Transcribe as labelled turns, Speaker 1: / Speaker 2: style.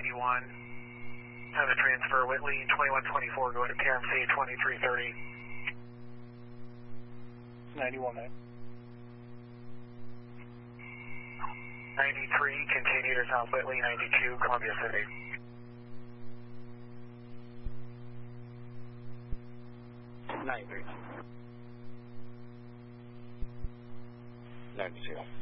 Speaker 1: 91. Have a transfer, Whitley 2124 going to PMC 2330.
Speaker 2: 91, man.
Speaker 1: 93, continue to South Whitley 92, Columbia City.
Speaker 2: 93. 92.